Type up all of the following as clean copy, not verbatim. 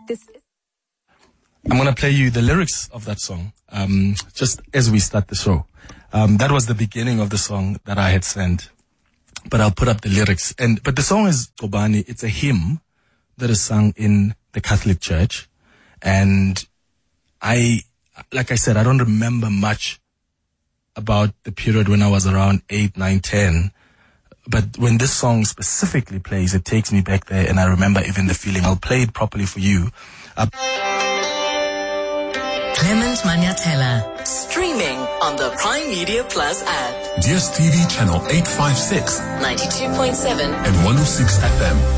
I'm going to play you the lyrics of that song, just as we start the show. That was the beginning of the song that I had sent, but I'll put up the lyrics. But the song is Gobani. It's a hymn that is sung in the Catholic Church. And like I said, I don't remember much about the period when I was around 8, 9, 10. But when this song specifically plays, it takes me back there, and I remember even the feeling. I'll play it properly for you. Clement Maniatella, streaming on the Prime Media Plus app. DSTV channel 856, 92.7 and 106 FM.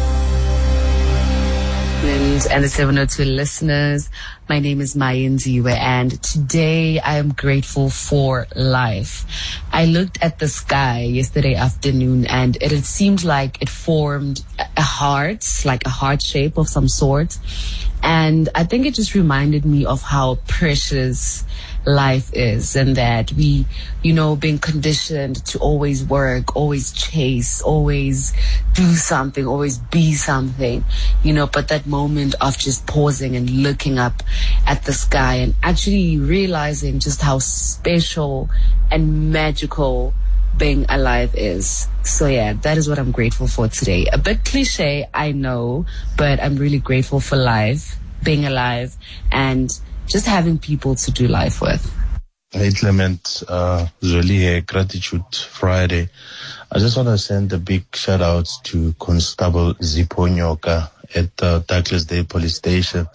And the 702 listeners, my name is Mayan Ziwe, and today I am grateful for life. I looked at the sky yesterday afternoon, and it seemed like it formed a heart, like a heart shape of some sort. And I think it just reminded me of how precious life is, and that we, being conditioned to always work, always chase, always do something, always be something, but that moment of just pausing and looking up at the sky and actually realizing just how special and magical being alive is. So yeah, that is what I'm grateful for today. A bit cliche, I know, but I'm really grateful for life, being alive, and just having people to do life with. Hey Clement, Zoli here, Gratitude Friday. I just want to send a big shout out to Constable Zipho Nyoka at Douglasdale Police Station.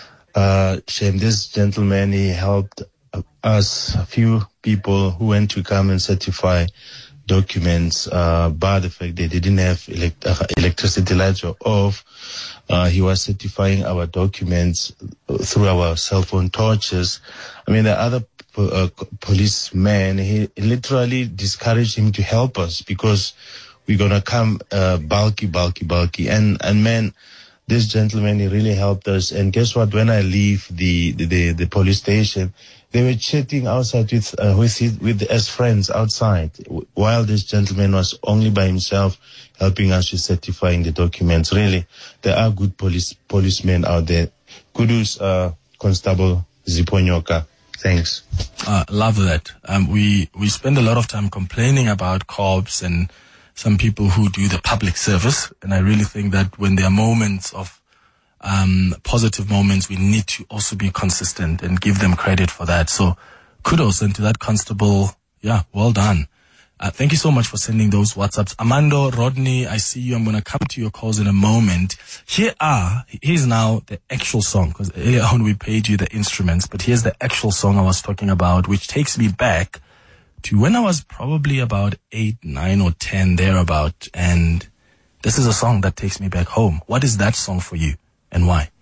Shame, this gentleman, he helped us, a few people who went to come and certify documents, by the fact they didn't have electricity, lights were off. He was certifying our documents through our cell phone torches. I mean, the other policeman, he literally discouraged him to help us because we're gonna come bulky. And man, this gentleman, he really helped us. And guess what? When I leave the police station, they were chatting outside with as friends outside, while this gentleman was only by himself helping us with certifying the documents. Really, there are good policemen out there. Kudos, Constable Zipho Nyoka. Thanks. Love that. We spend a lot of time complaining about cops and some people who do the public service, and I really think that when there are moments of positive moments, we need to also be consistent and give them credit for that. So kudos, and to that constable, yeah, well done. Thank you so much for sending those WhatsApps. Amando, Rodney, I see you. I'm going to come to your calls in a moment. Here's now the actual song, because earlier on we paid you the instruments, but here's the actual song I was talking about, which takes me back to when I was probably about 8, 9 or 10, thereabout. And this is a song that takes me back home. What is that song for you, and why?